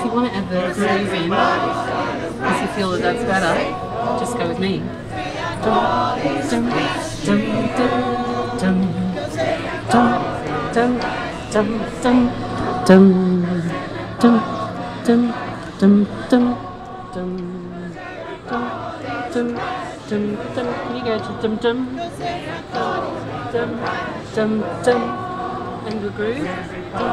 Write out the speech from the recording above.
you want to add the groove in, if you feel that that's better, just go with me. Dum, dum, dum, dum, dum, dum, dum, dum, dum, dum, dum, dum, dum, dum, dum, dum, dum. Can you go to dum dum, dum, dum, dum, and the groove?